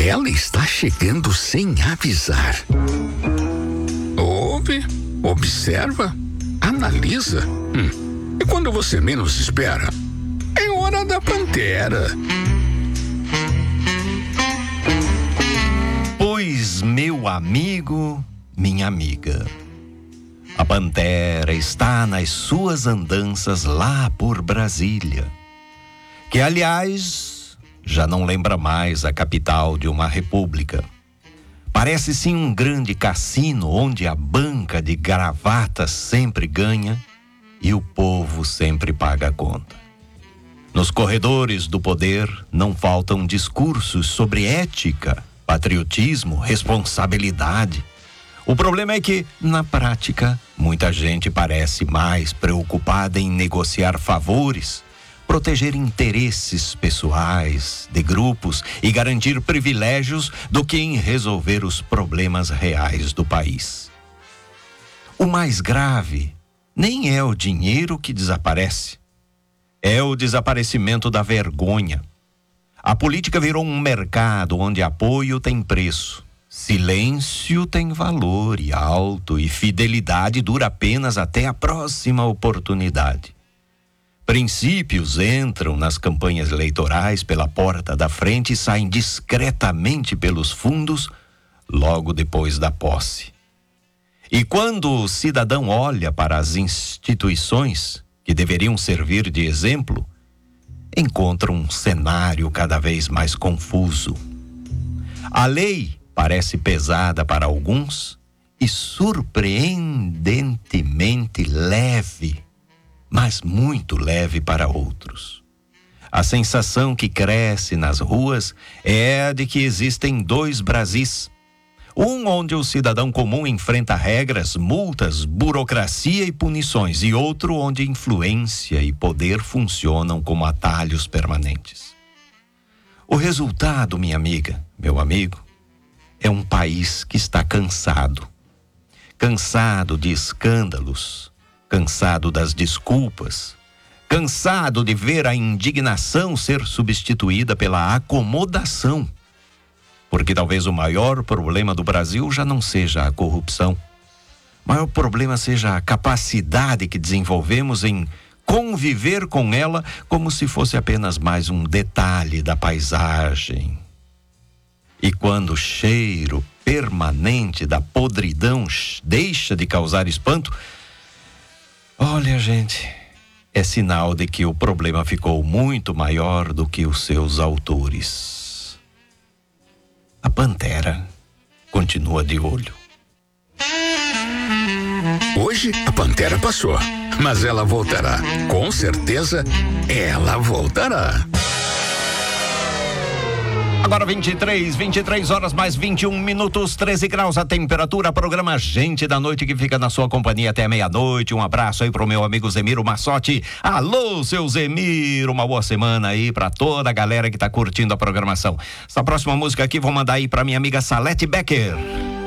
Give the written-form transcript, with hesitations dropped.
Ela está chegando sem avisar. Ouve, observa, analisa. E quando você menos espera, é hora da pantera. Pois, meu amigo, minha amiga, a pantera está nas suas andanças lá por Brasília, que, aliás, já não lembra mais a capital de uma república. Parece sim um grande cassino onde a banca de gravatas sempre ganha e o povo sempre paga a conta. Nos corredores do poder não faltam discursos sobre ética, patriotismo, responsabilidade. O problema é que, na prática, muita gente parece mais preocupada em negociar favores, proteger interesses pessoais, de grupos e garantir privilégios do que em resolver os problemas reais do país. O mais grave nem é o dinheiro que desaparece, é o desaparecimento da vergonha. A política virou um mercado onde apoio tem preço, silêncio tem valor e alto, e fidelidade dura apenas até a próxima oportunidade. Princípios entram nas campanhas eleitorais pela porta da frente e saem discretamente pelos fundos logo depois da posse. E quando o cidadão olha para as instituições que deveriam servir de exemplo, encontra um cenário cada vez mais confuso. A lei parece pesada para alguns e surpreendentemente leve, mas muito leve para outros. A sensação que cresce nas ruas é a de que existem dois Brasis. Um onde o cidadão comum enfrenta regras, multas, burocracia e punições, e outro onde influência e poder funcionam como atalhos permanentes. O resultado, minha amiga, meu amigo, é um país que está cansado. Cansado de escândalos, cansado das desculpas, cansado de ver a indignação ser substituída pela acomodação. Porque talvez o maior problema do Brasil já não seja a corrupção. O maior problema seja a capacidade que desenvolvemos em conviver com ela como se fosse apenas mais um detalhe da paisagem. E quando o cheiro permanente da podridão deixa de causar espanto, olha, gente, é sinal de que o problema ficou muito maior do que os seus autores. A pantera continua de olho. Hoje a pantera passou, mas ela voltará. Com certeza, ela voltará. Agora 23 horas mais 21 minutos, 13 graus a temperatura. Programa Gente da Noite que fica na sua companhia até meia-noite. Um abraço aí pro meu amigo Zemiro Massotti. Alô, seu Zemiro, uma boa semana aí pra toda a galera que tá curtindo a programação. Essa próxima música aqui vou mandar aí pra minha amiga Salete Becker.